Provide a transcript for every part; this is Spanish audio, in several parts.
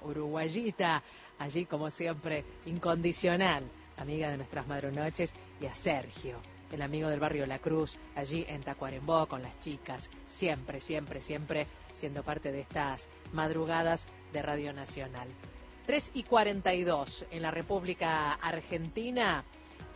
uruguayita, allí como siempre, incondicional, amiga de nuestras madrunoches, y a Sergio, el amigo del barrio La Cruz, allí en Tacuarembó con las chicas, siempre, siempre, siempre siendo parte de estas madrugadas de Radio Nacional. 3:42 en la República Argentina.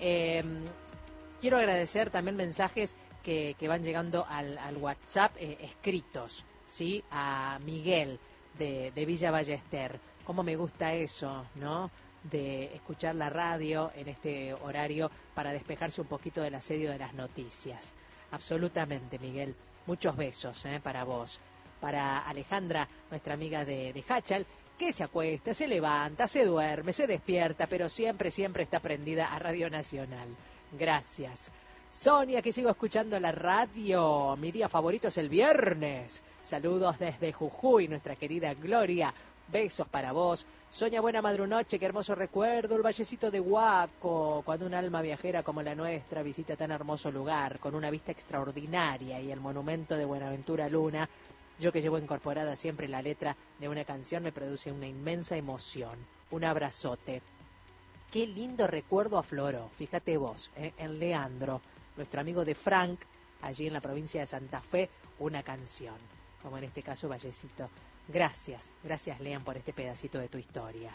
Quiero agradecer también mensajes que van llegando al WhatsApp escritos, ¿sí? A Miguel de Villa Ballester. Cómo me gusta eso, ¿no? De escuchar la radio en este horario para despejarse un poquito del asedio de las noticias. Absolutamente, Miguel. Muchos besos para vos. Para Alejandra, nuestra amiga de Hachal, que se acuesta, se levanta, se duerme, se despierta, pero siempre, siempre está prendida a Radio Nacional. Gracias. Sonia, que sigo escuchando la radio. Mi día favorito es el viernes. Saludos desde Jujuy, nuestra querida Gloria. Besos para vos. Sonia, buena madrunoche, qué hermoso recuerdo, el vallecito de Huaco, cuando un alma viajera como la nuestra visita tan hermoso lugar, con una vista extraordinaria y el monumento de Buenaventura Luna. Yo que llevo incorporada siempre la letra de una canción me produce una inmensa emoción. Un abrazote. Qué lindo recuerdo afloró, fíjate vos, en Leandro, nuestro amigo de Frank, allí en la provincia de Santa Fe, una canción, como en este caso Vallecito. Gracias, gracias Lean por este pedacito de tu historia.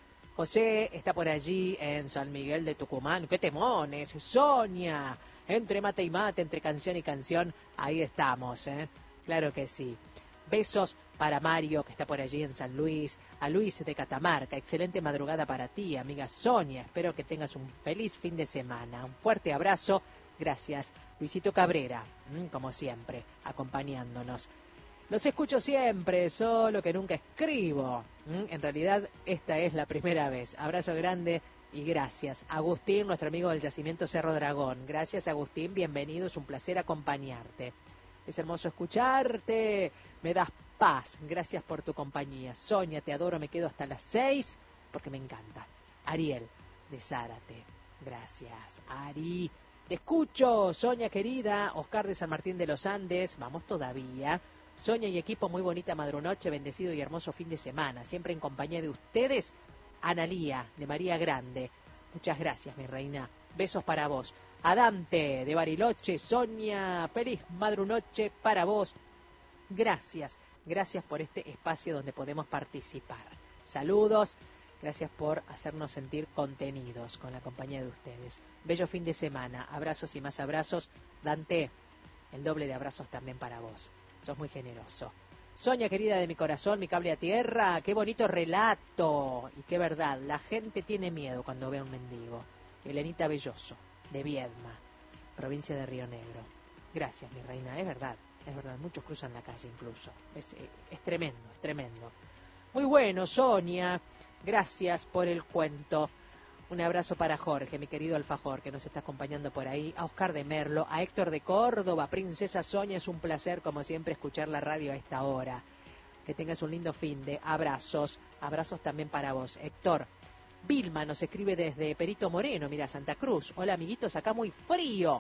José está por allí en San Miguel de Tucumán. ¡Qué temones! Sonia, entre mate y mate, entre canción y canción, ahí estamos, Claro que sí. Besos para Mario, que está por allí en San Luis, a Luis de Catamarca. Excelente madrugada para ti, amiga Sonia. Espero que tengas un feliz fin de semana. Un fuerte abrazo. Gracias, Luisito Cabrera, como siempre, acompañándonos. Los escucho siempre, solo que nunca escribo. En realidad, esta es la primera vez. Abrazo grande y gracias. Agustín, nuestro amigo del Yacimiento Cerro Dragón. Gracias, Agustín. Bienvenido. Es un placer acompañarte. Es hermoso escucharte, me das paz, gracias por tu compañía. Sonia, te adoro, me quedo hasta las 6 porque me encanta. Ariel, de Zárate, gracias. Ari, te escucho, Sonia querida. Oscar de San Martín de los Andes, vamos todavía. Sonia y equipo, muy bonita madrunoche, bendecido y hermoso fin de semana. Siempre en compañía de ustedes, Analía, de María Grande. Muchas gracias, mi reina. Besos para vos. A Dante de Bariloche, Sonia, feliz madrunoche para vos. Gracias, gracias por este espacio donde podemos participar. Saludos, gracias por hacernos sentir contenidos con la compañía de ustedes. Bello fin de semana, abrazos y más abrazos. Dante, el doble de abrazos también para vos. Sos muy generoso. Sonia, querida de mi corazón, mi cable a tierra, qué bonito relato. Y qué verdad, la gente tiene miedo cuando ve a un mendigo. Elenita Belloso, de Viedma, provincia de Río Negro. Gracias, mi reina, es verdad, muchos cruzan la calle incluso. Es tremendo, es tremendo. Muy bueno, Sonia, gracias por el cuento. Un abrazo para Jorge, mi querido alfajor, que nos está acompañando por ahí, a Oscar de Merlo, a Héctor de Córdoba, Princesa Sonia, es un placer, como siempre, escuchar la radio a esta hora. Que tengas un lindo fin de abrazos también para vos, Héctor. Vilma nos escribe desde Perito Moreno, mira, Santa Cruz. Hola, amiguitos, acá muy frío.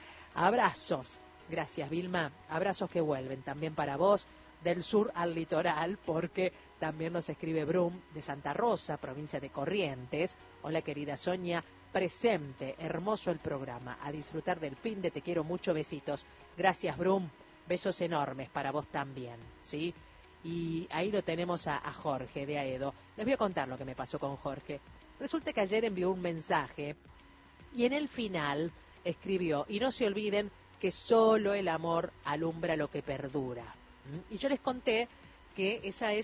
Abrazos. Gracias, Vilma. Abrazos que vuelven también para vos, del sur al litoral, porque también nos escribe Brum, de Santa Rosa, provincia de Corrientes. Hola, querida Sonia, presente, hermoso el programa. A disfrutar del fin de te quiero mucho, besitos. Gracias, Brum. Besos enormes para vos también, ¿sí? Y ahí lo tenemos a Jorge de Aedo. Les voy a contar lo que me pasó con Jorge. Resulta que ayer envió un mensaje y en el final escribió: y no se olviden que solo el amor alumbra lo que perdura. Y yo les conté que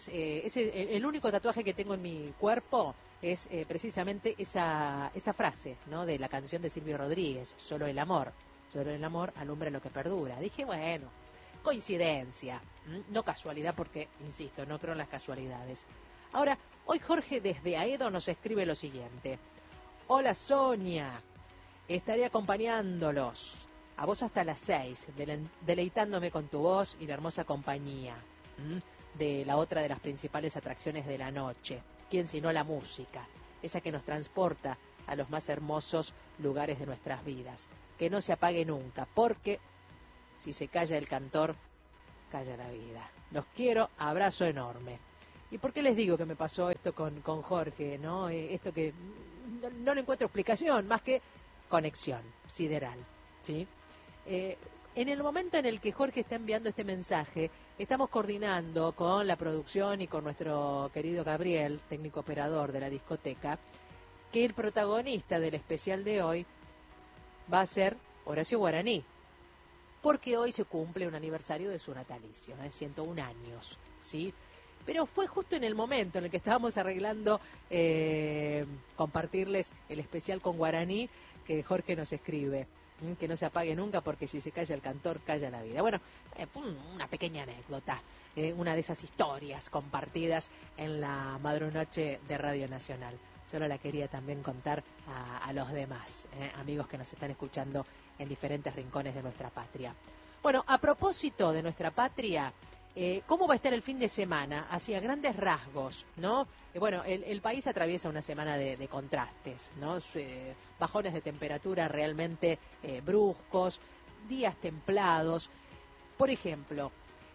el único tatuaje que tengo en mi cuerpo es precisamente esa frase, ¿no?, de la canción de Silvio Rodríguez, solo el amor alumbra lo que perdura. Dije, bueno, coincidencia, no casualidad, porque, insisto, no creo en las casualidades. Ahora, hoy Jorge desde Aedo nos escribe lo siguiente: hola Sonia, estaré acompañándolos a vos hasta las 6, deleitándome con tu voz y la hermosa compañía de la otra de las principales atracciones de la noche. ¿Quién sino la música? Esa que nos transporta a los más hermosos lugares de nuestras vidas. Que no se apague nunca, porque si se calla el cantor, calla la vida. Los quiero, abrazo enorme. ¿Y por qué les digo que me pasó esto con Jorge, ¿no? Esto que no le encuentro explicación, más que conexión sideral, ¿sí? En el momento en el que Jorge está enviando este mensaje, estamos coordinando con la producción y con nuestro querido Gabriel, técnico operador de la discoteca, que el protagonista del especial de hoy va a ser Horacio Guaraní, porque hoy se cumple un aniversario de su natalicio, 101 años, ¿sí? Pero fue justo en el momento en el que estábamos arreglando compartirles el especial con Guaraní que Jorge nos escribe, que no se apague nunca porque si se calla el cantor, calla la vida. Bueno, una pequeña anécdota, una de esas historias compartidas en la madrunoche de Radio Nacional. Solo la quería también contar a los demás, amigos que nos están escuchando en diferentes rincones de nuestra patria. Bueno, a propósito de nuestra patria, ¿cómo va a estar el fin de semana? Así a grandes rasgos, ¿no? Bueno, el país atraviesa una semana de contrastes, ¿no? Bajones de temperatura realmente bruscos, días templados. Por ejemplo,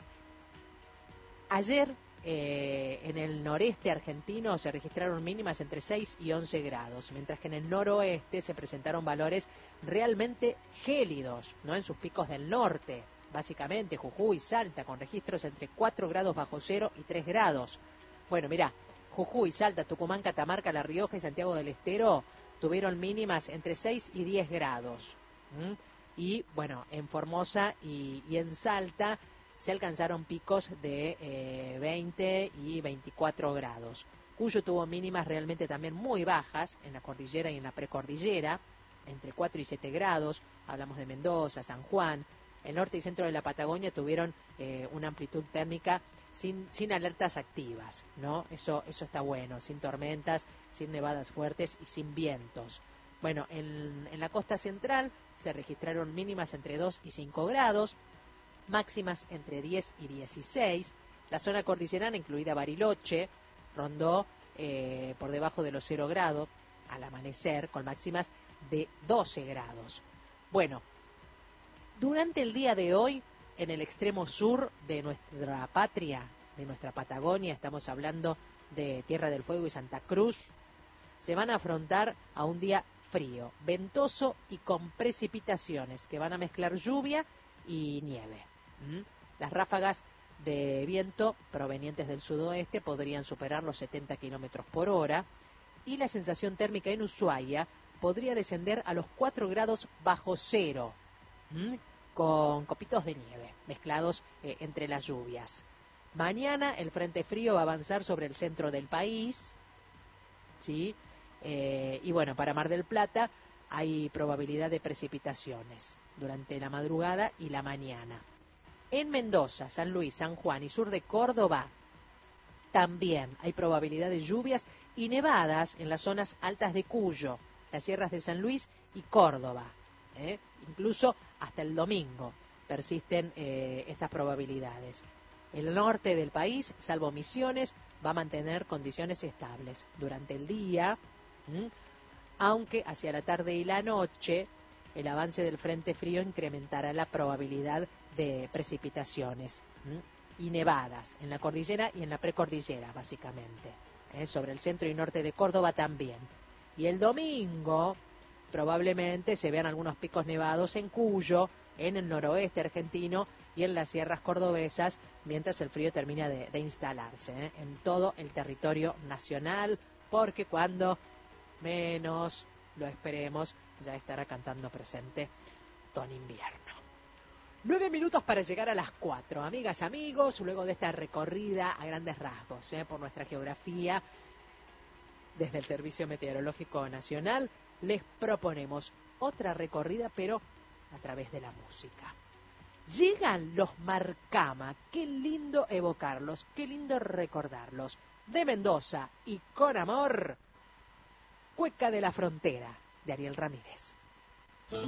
ayer en el noreste argentino se registraron mínimas entre 6 y 11 grados, mientras que en el noroeste se presentaron valores realmente gélidos, ¿no? En sus picos del norte, básicamente Jujuy y Salta, con registros entre 4 grados bajo cero y 3 grados. Bueno, mirá, Jujuy, Salta, Tucumán, Catamarca, La Rioja y Santiago del Estero tuvieron mínimas entre 6 y 10 grados. Y bueno, en Formosa y en Salta se alcanzaron picos de 20 y 24 grados. Cuyo tuvo mínimas realmente también muy bajas en la cordillera y en la precordillera, entre 4 y 7 grados. Hablamos de Mendoza, San Juan. El norte y centro de la Patagonia tuvieron una amplitud térmica sin alertas activas, ¿no? Eso está bueno, sin tormentas, sin nevadas fuertes y sin vientos. Bueno, en la costa central se registraron mínimas entre 2 y 5 grados, máximas entre 10 y 16. La zona cordillerana, incluida Bariloche, rondó por debajo de los 0 grados al amanecer, con máximas de 12 grados. Bueno, durante el día de hoy, en el extremo sur de nuestra patria, de nuestra Patagonia, estamos hablando de Tierra del Fuego y Santa Cruz, se van a afrontar a un día frío, ventoso y con precipitaciones que van a mezclar lluvia y nieve. Las ráfagas de viento provenientes del sudoeste podrían superar los 70 kilómetros por hora y la sensación térmica en Ushuaia podría descender a los 4 grados bajo cero, con copitos de nieve mezclados entre las lluvias. Mañana el frente frío va a avanzar sobre el centro del país, ¿sí? Y bueno, para Mar del Plata hay probabilidad de precipitaciones durante la madrugada y la mañana. En Mendoza, San Luis, San Juan y sur de Córdoba también hay probabilidad de lluvias y nevadas en las zonas altas de Cuyo, las sierras de San Luis y Córdoba. Incluso hasta el domingo persisten estas probabilidades. El norte del país, salvo Misiones, va a mantener condiciones estables durante el día, aunque hacia la tarde y la noche el avance del frente frío incrementará la probabilidad de precipitaciones y nevadas en la cordillera y en la precordillera, básicamente. Sobre el centro y norte de Córdoba también. Y el domingo probablemente se vean algunos picos nevados en Cuyo, en el noroeste argentino y en las sierras cordobesas, mientras el frío termina de instalarse en todo el territorio nacional, porque cuando menos lo esperemos, ya estará cantando presente Don Invierno. 9 minutos para llegar a las 4. Amigas, amigos, luego de esta recorrida a grandes rasgos por nuestra geografía, desde el Servicio Meteorológico Nacional, les proponemos otra recorrida, pero a través de la música. Llegan los Marcama, qué lindo evocarlos, qué lindo recordarlos. De Mendoza y con amor, Cueca de la Frontera, de Ariel Ramírez.